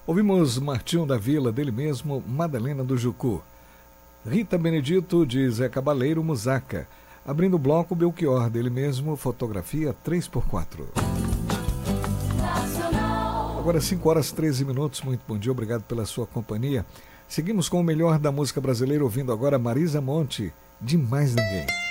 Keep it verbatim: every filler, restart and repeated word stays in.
Ouvimos Martinho da Vila, dele mesmo, Madalena do Jucu. Rita Benedito, de Zé Cabaleiro, Musaca. Abrindo o bloco, Belchior, dele mesmo, Fotografia três por quatro. Agora cinco horas e treze minutos, muito bom dia, obrigado pela sua companhia. Seguimos com o melhor da música brasileira, ouvindo agora Marisa Monte, De Mais Ninguém.